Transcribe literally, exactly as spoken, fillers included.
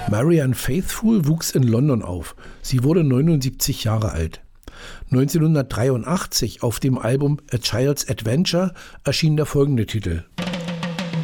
Marianne Faithfull wuchs in London auf. Sie wurde neunundsiebzig Jahre alt. neunzehnhundertdreiundachtzig auf dem Album A Child's Adventure erschien der folgende Titel.